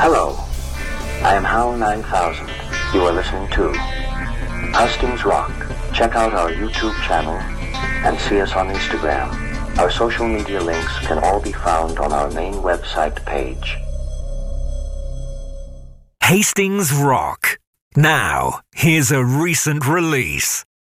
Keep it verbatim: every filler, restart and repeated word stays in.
Hello, I am Hal nine thousand. You are listening to Hastings Rock. Check out our YouTube channel and see us on Instagram. Our social media links can all be found on our main website page. Hastings Rock. Now, here's a recent release.